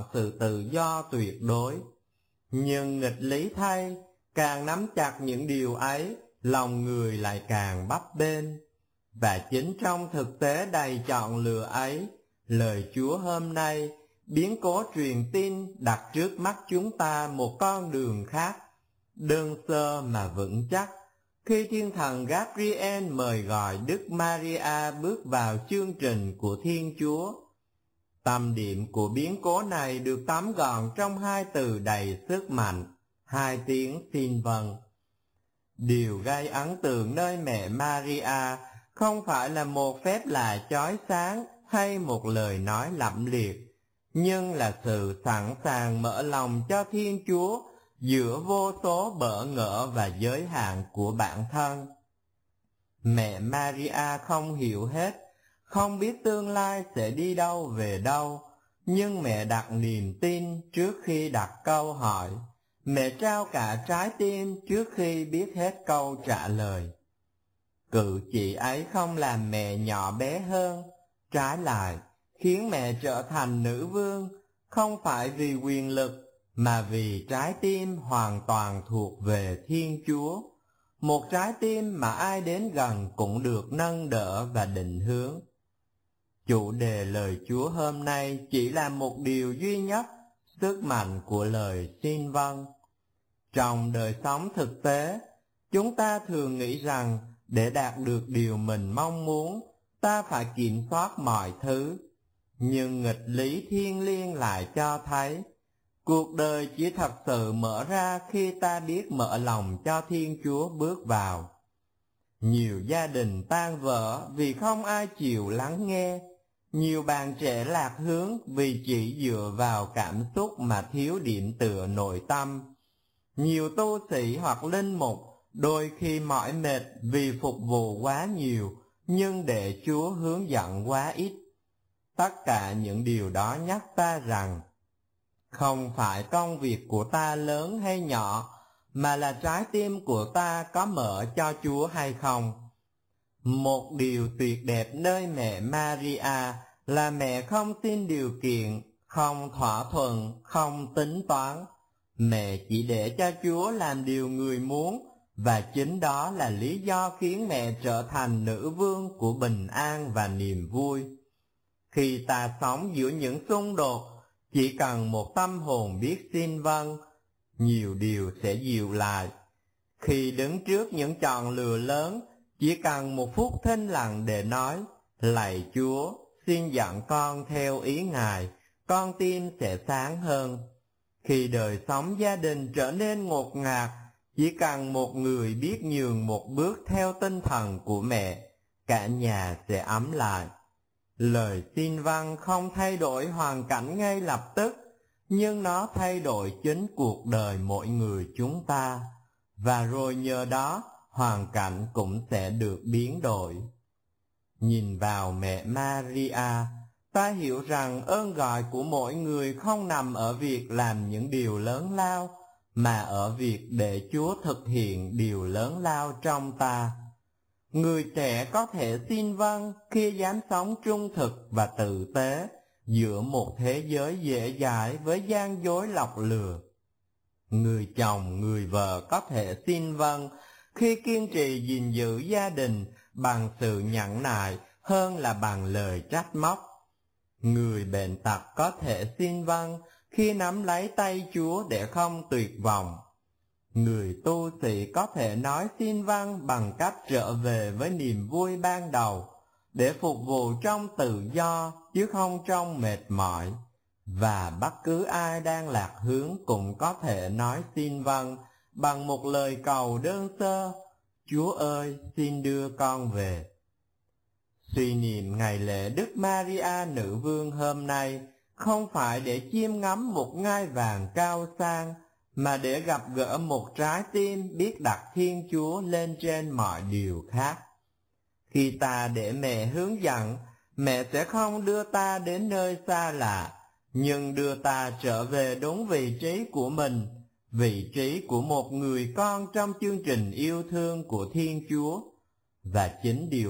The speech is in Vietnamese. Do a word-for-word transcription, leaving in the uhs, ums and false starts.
sự tự do tuyệt đối. Nhưng nghịch lý thay, càng nắm chặt những điều ấy, lòng người lại càng bấp bênh. Và chính trong thực tế đầy chọn lựa ấy, lời Chúa hôm nay biến cố truyền tin đặt trước mắt chúng ta một con đường khác, đơn sơ mà vững chắc. Khi thiên thần Gabriel mời gọi Đức Maria bước vào chương trình của Thiên Chúa, tâm điểm của biến cố này được tóm gọn trong hai từ đầy sức mạnh, hai tiếng xin vâng. Điều gây ấn tượng nơi mẹ Maria không phải là một phép lạ chói sáng hay một lời nói lẫm liệt, nhưng là sự sẵn sàng mở lòng cho Thiên Chúa giữa vô số bỡ ngỡ và giới hạn của bản thân. Mẹ Maria không hiểu hết, không biết tương lai sẽ đi đâu về đâu, nhưng mẹ đặt niềm tin trước khi đặt câu hỏi. Mẹ trao cả trái tim trước khi biết hết câu trả lời. Cử chỉ ấy không làm mẹ nhỏ bé hơn, trái lại khiến mẹ trở thành nữ vương, không phải vì quyền lực mà vì trái tim hoàn toàn thuộc về Thiên Chúa, một trái tim mà ai đến gần cũng được nâng đỡ và định hướng. Chủ đề lời Chúa hôm nay chỉ là một điều duy nhất, sức mạnh của lời xin vâng. Trong đời sống thực tế, chúng ta thường nghĩ rằng để đạt được điều mình mong muốn, ta phải kiểm soát mọi thứ. Nhưng nghịch lý thiêng liêng lại cho thấy, cuộc đời chỉ thật sự mở ra khi ta biết mở lòng cho Thiên Chúa bước vào. Nhiều gia đình tan vỡ vì không ai chịu lắng nghe. Nhiều bạn trẻ lạc hướng vì chỉ dựa vào cảm xúc mà thiếu điểm tựa nội tâm. Nhiều tu sĩ hoặc linh mục đôi khi mỏi mệt vì phục vụ quá nhiều, nhưng để Chúa hướng dẫn quá ít. Tất cả những điều đó nhắc ta rằng, không phải công việc của ta lớn hay nhỏ, mà là trái tim của ta có mở cho Chúa hay không. Một điều tuyệt đẹp nơi mẹ Maria là mẹ không xin điều kiện, không thỏa thuận, không tính toán. Mẹ chỉ để cho Chúa làm điều người muốn, và chính đó là lý do khiến mẹ trở thành nữ vương của bình an và niềm vui. Khi ta sống giữa những xung đột, chỉ cần một tâm hồn biết xin vâng, nhiều điều sẽ dịu lại. Khi đứng trước những chọn lựa lớn, chỉ cần một phút thinh lặng để nói, lạy Chúa, xin dẫn con theo ý Ngài, con tim sẽ sáng hơn. Khi đời sống gia đình trở nên ngột ngạt, chỉ cần một người biết nhường một bước theo tinh thần của mẹ, cả nhà sẽ ấm lại. Lời xin vâng không thay đổi hoàn cảnh ngay lập tức, nhưng nó thay đổi chính cuộc đời mỗi người chúng ta, và rồi nhờ đó hoàn cảnh cũng sẽ được biến đổi. Nhìn vào mẹ Maria, ta hiểu rằng ơn gọi của mỗi người không nằm ở việc làm những điều lớn lao, mà ở việc để Chúa thực hiện điều lớn lao trong ta. Người trẻ có thể xin vâng khi dám sống trung thực và tử tế giữa một thế giới dễ dãi với gian dối lọc lừa. Người chồng, người vợ có thể xin vâng khi kiên trì gìn giữ gia đình bằng sự nhẫn nại hơn là bằng lời trách móc. Người bệnh tật có thể xin vâng khi nắm lấy tay Chúa để không tuyệt vọng. Người tu sĩ có thể nói xin vâng bằng cách trở về với niềm vui ban đầu, để phục vụ trong tự do chứ không trong mệt mỏi. Và bất cứ ai đang lạc hướng cũng có thể nói xin vâng bằng một lời cầu đơn sơ, Chúa ơi, xin đưa con về. Suy niệm ngày lễ Đức Maria Nữ Vương hôm nay không phải để chiêm ngắm một ngai vàng cao sang, mà để gặp gỡ một trái tim biết đặt Thiên Chúa lên trên mọi điều khác. Khi ta để mẹ hướng dẫn, mẹ sẽ không đưa ta đến nơi xa lạ, nhưng đưa ta trở về đúng vị trí của mình, vị trí của một người con trong chương trình yêu thương của Thiên Chúa. Và chính điều